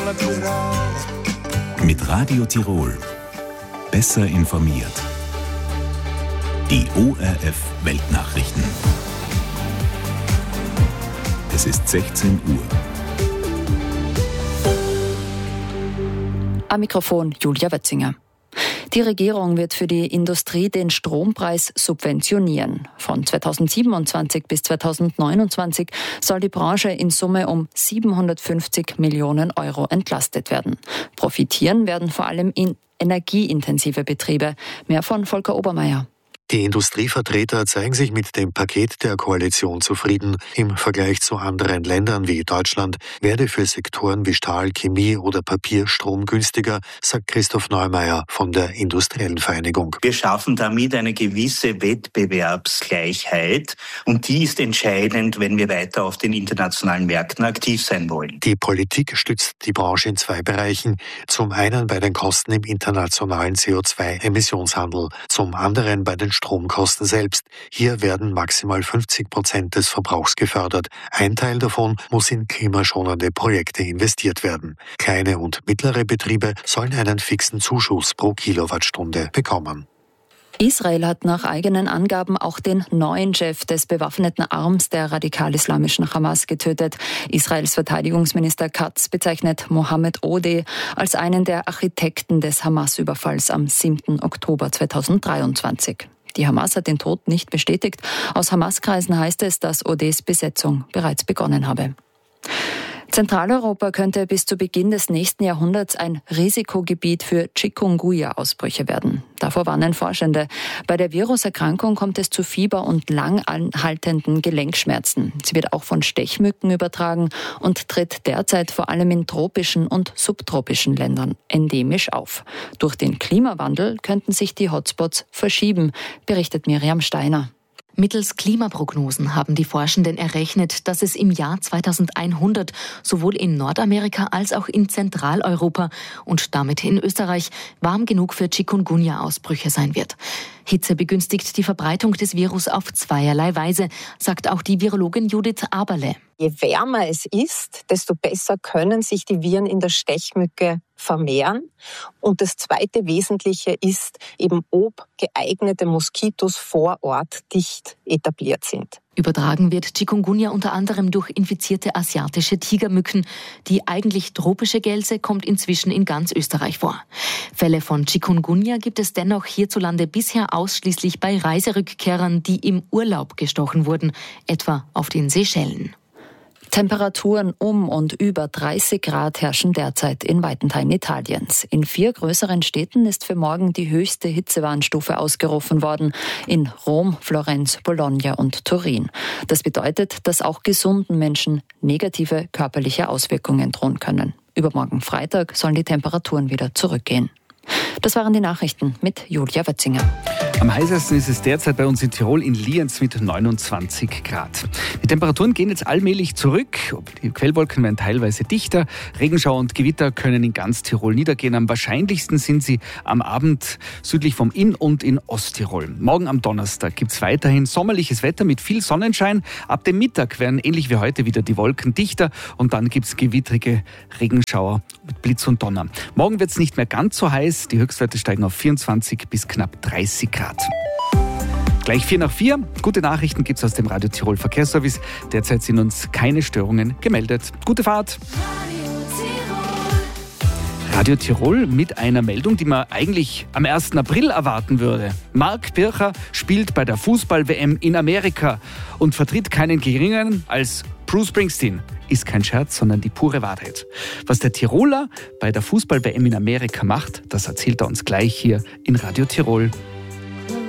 Mit Radio Tirol. Besser informiert. Die ORF Weltnachrichten. Es ist 16 Uhr. Am Mikrofon Julia Wetzinger. Die Regierung wird für die Industrie den Strompreis subventionieren. Von 2027 bis 2029 soll die Branche in Summe um 750 Millionen Euro entlastet werden. Profitieren werden vor allem energieintensive Betriebe. Mehr von Volker Obermeier. Die Industrievertreter zeigen sich mit dem Paket der Koalition zufrieden. Im Vergleich zu anderen Ländern wie Deutschland werde für Sektoren wie Stahl, Chemie oder Papier Strom günstiger, sagt Christoph Neumeier von der Industriellen Vereinigung. Wir schaffen damit eine gewisse Wettbewerbsgleichheit und die ist entscheidend, wenn wir weiter auf den internationalen Märkten aktiv sein wollen. Die Politik stützt die Branche in zwei Bereichen. Zum einen bei den Kosten im internationalen CO2-Emissionshandel, zum anderen bei den Stromkosten selbst. Hier werden maximal 50% des Verbrauchs gefördert. Ein Teil davon muss in klimaschonende Projekte investiert werden. Kleine und mittlere Betriebe sollen einen fixen Zuschuss pro Kilowattstunde bekommen. Israel hat nach eigenen Angaben auch den neuen Chef des bewaffneten Arms der radikal-islamischen Hamas getötet. Israels Verteidigungsminister Katz bezeichnet Mohammed Odeh als einen der Architekten des Hamas-Überfalls am 7. Oktober 2023. Die Hamas hat den Tod nicht bestätigt. Aus Hamas-Kreisen heißt es, dass Odehs Besetzung bereits begonnen habe. Zentraleuropa könnte bis zu Beginn des nächsten Jahrhunderts ein Risikogebiet für Chikungunya-Ausbrüche werden. Davor warnen Forschende. Bei der Viruserkrankung kommt es zu Fieber und lang anhaltenden Gelenkschmerzen. Sie wird auch von Stechmücken übertragen und tritt derzeit vor allem in tropischen und subtropischen Ländern endemisch auf. Durch den Klimawandel könnten sich die Hotspots verschieben, berichtet Miriam Steiner. Mittels Klimaprognosen haben die Forschenden errechnet, dass es im Jahr 2100 sowohl in Nordamerika als auch in Zentraleuropa und damit in Österreich warm genug für Chikungunya-Ausbrüche sein wird. Hitze begünstigt die Verbreitung des Virus auf zweierlei Weise, sagt auch die Virologin Judith Aberle. Je wärmer es ist, desto besser können sich die Viren in der Stechmücke vermehren. Und das zweite Wesentliche ist eben, ob geeignete Moskitos vor Ort dicht etabliert sind. Übertragen wird Chikungunya unter anderem durch infizierte asiatische Tigermücken. Die eigentlich tropische Gelse kommt inzwischen in ganz Österreich vor. Fälle von Chikungunya gibt es dennoch hierzulande bisher ausschließlich bei Reiserückkehrern, die im Urlaub gestochen wurden, etwa auf den Seychellen. Temperaturen um und über 30 Grad herrschen derzeit in weiten Teilen Italiens. In 4 größeren Städten ist für morgen die höchste Hitzewarnstufe ausgerufen worden. In Rom, Florenz, Bologna und Turin. Das bedeutet, dass auch gesunden Menschen negative körperliche Auswirkungen drohen können. Übermorgen Freitag sollen die Temperaturen wieder zurückgehen. Das waren die Nachrichten mit Julia Wetzinger. Am heißesten ist es derzeit bei uns in Tirol in Lienz mit 29 Grad. Die Temperaturen gehen jetzt allmählich zurück. Die Quellwolken werden teilweise dichter. Regenschauer und Gewitter können in ganz Tirol niedergehen. Am wahrscheinlichsten sind sie am Abend südlich vom Inn und in Osttirol. Morgen am Donnerstag gibt es weiterhin sommerliches Wetter mit viel Sonnenschein. Ab dem Mittag werden ähnlich wie heute wieder die Wolken dichter und dann gibt es gewittrige Regenschauer mit Blitz und Donner. Morgen wird es nicht mehr ganz so heiß. Die Höchstwerte steigen auf 24 bis knapp 30 Grad. Gleich 4 nach 4. Gute Nachrichten gibt es aus dem Radio Tirol Verkehrsservice. Derzeit sind uns keine Störungen gemeldet. Gute Fahrt! Radio Tirol mit einer Meldung, die man eigentlich am 1. April erwarten würde. Marc Pircher spielt bei der Fußball-WM in Amerika und vertritt keinen geringeren als Bruce Springsteen. Ist kein Scherz, sondern die pure Wahrheit. Was der Tiroler bei der Fußball-WM in Amerika macht, das erzählt er uns gleich hier in Radio Tirol.